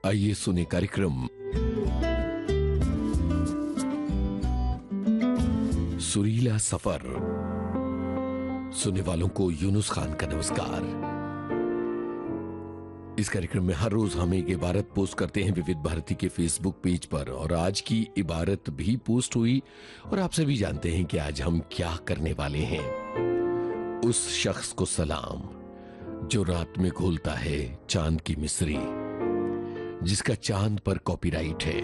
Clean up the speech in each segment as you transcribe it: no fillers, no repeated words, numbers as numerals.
आइए सुने कार्यक्रम सुरीला सफर। सुनने वालों को यूनुस खान का नमस्कार। इस कार्यक्रम में हर रोज हम एक इबारत पोस्ट करते हैं विविध भारती के फेसबुक पेज पर, और आज की इबारत भी पोस्ट हुई और आप सभी जानते हैं कि आज हम क्या करने वाले हैं। उस शख्स को सलाम जो रात में घोलता है चांद की मिस्री, जिसका चांद पर कॉपीराइट है।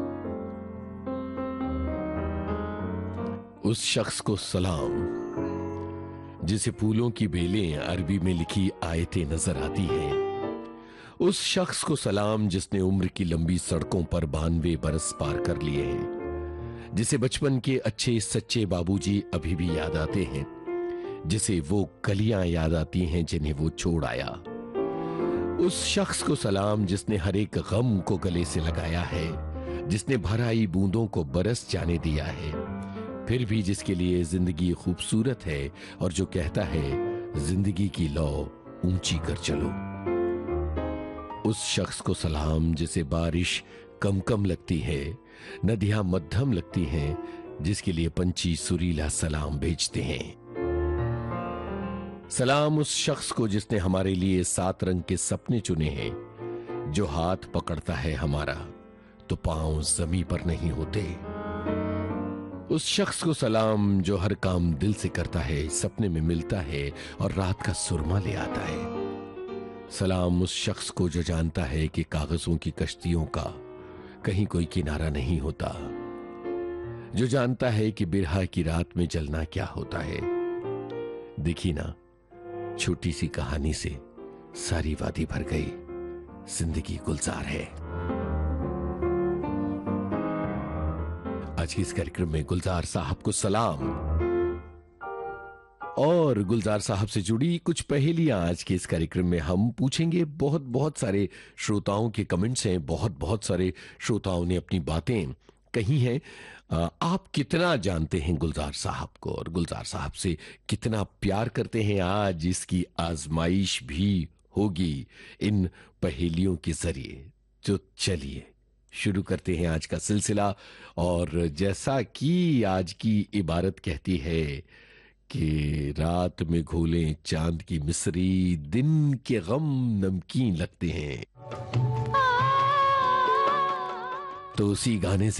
उस शख्स को सलाम जिसे फूलों की बेलें अरबी में लिखी आयतें नजर आती हैं। उस शख्स को सलाम जिसने उम्र की लंबी सड़कों पर 92 बरस पार कर लिए हैं, जिसे बचपन के अच्छे सच्चे बाबूजी अभी भी याद आते हैं, जिसे वो गलियां याद आती हैं जिन्हें वो छोड़ आया। उस शख्स को सलाम जिसने हर एक गम को गले से लगाया है, जिसने भर आई बूंदों को बरस जाने दिया है, फिर भी जिसके लिए जिंदगी खूबसूरत है और जो कहता है जिंदगी की लौ ऊंची कर चलो। उस शख्स को सलाम जिसे बारिश कम कम लगती है, नदियां मध्यम लगती हैं, जिसके लिए पंछी सुरीला सलाम भेजते हैं। सलाम उस शख्स को जिसने हमारे लिए 7 रंग के सपने चुने हैं, जो हाथ पकड़ता है हमारा तो पांव जमीन पर नहीं होते। उस शख्स को सलाम जो हर काम दिल से करता है, सपने में मिलता है और रात का सुरमा ले आता है। सलाम उस शख्स को जो जानता है कि कागजों की कश्तियों का कहीं कोई किनारा नहीं होता, जो जानता है कि बिरहा की रात में जलना क्या होता है। देखी ना, छोटी सी कहानी से सारी वादी भर गई, जिंदगी गुलजार है। आज के इस कार्यक्रम में गुलजार साहब को सलाम और गुलजार साहब से जुड़ी कुछ पहेलियां आज के इस कार्यक्रम में हम पूछेंगे। बहुत सारे श्रोताओं के कमेंट्स हैं, बहुत सारे श्रोताओं ने अपनी बातें कही हैं। आप कितना जानते हैं गुलजार साहब को और गुलजार साहब से कितना प्यार करते हैं, आज इसकी आजमाइश भी होगी इन पहेलियों के जरिए। तो चलिए शुरू करते हैं आज का सिलसिला। और जैसा कि आज की इबारत कहती है कि रात में घोलें चांद की मिस्री, दिन के गम नमकीन लगते हैं, तो उसी गाने से